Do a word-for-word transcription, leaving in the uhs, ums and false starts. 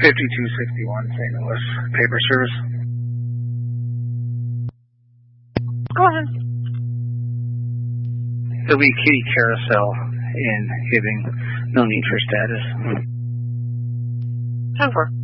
fifty-two sixty-one Saint Louis, paper service. Go ahead. There'll be kitty carousel in Hibbing. No need for status. Over.